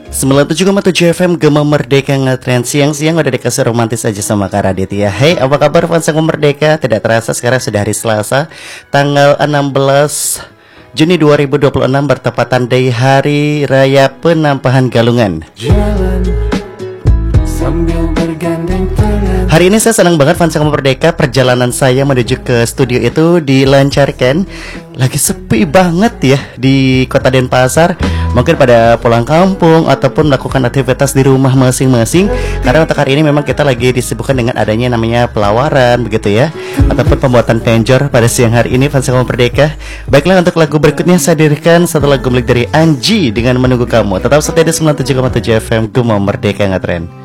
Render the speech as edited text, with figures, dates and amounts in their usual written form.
97,7 FM Gema Merdeka ngetrend. Siang-siang udah dikasih romantis aja sama Kak Raditya. Hey, apa kabar fans Gema Merdeka? Tidak terasa sekarang sudah hari Selasa, tanggal 16 Juni 2026, bertepatan dari Hari Raya Penampahan Galungan. Jalan sambil bergandeng tangan. Hari ini saya senang banget fans Gema Merdeka. Perjalanan saya menuju ke studio itu dilancarkan. Lagi sepi banget ya di kota Denpasar. Mungkin pada pulang kampung ataupun melakukan aktivitas di rumah masing-masing. Karena untuk hari ini memang kita lagi disibukkan dengan adanya namanya pelawaran begitu ya, ataupun pembuatan penjor pada siang hari ini fans Gema Merdeka. Baiklah, untuk lagu berikutnya saya hadirkan satu lagu milik dari Anji dengan Menunggu Kamu. Tetap setia di 97,7 FM Gema Merdeka Ngetren.